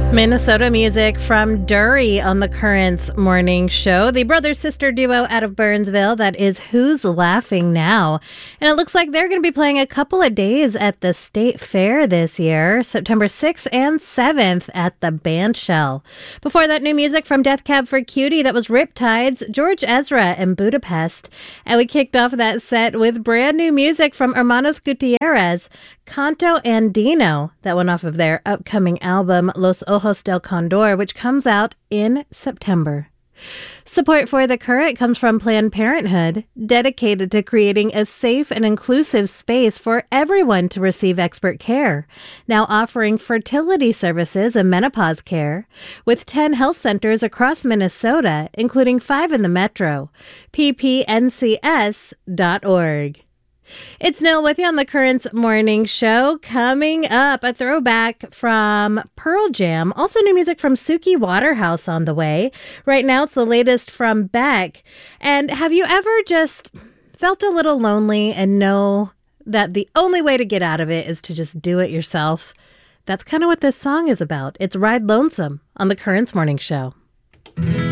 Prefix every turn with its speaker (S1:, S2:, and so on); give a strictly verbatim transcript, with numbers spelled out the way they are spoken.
S1: Minnesota music from Dury on the Currents morning show. The brother-sister duo out of Burnsville, that is Who's Laughing Now. And it looks like they're going to be playing a couple of days at the State Fair this year, September sixth and seventh at the Bandshell. Before that, new music from Death Cab for Cutie, that was Riptides, George Ezra, and Budapest. And we kicked off that set with brand new music from Hermanos Gutierrez, Canto Andino, that went off of their upcoming album Los Ojos del Condor, which comes out in September. Support for The Current comes from Planned Parenthood, dedicated to creating a safe and inclusive space for everyone to receive expert care, now offering fertility services and menopause care, with ten health centers across Minnesota, including five in the metro. P P N C S dot org. It's Nil with you on the Currents morning show. Coming up, a throwback from Pearl Jam. Also new music from Suki Waterhouse on the way. Right now, it's the latest from Beck. And have you ever just felt a little lonely and know that the only way to get out of it is to just do it yourself? That's kind of what this song is about. It's Ride Lonesome on the Currents morning show.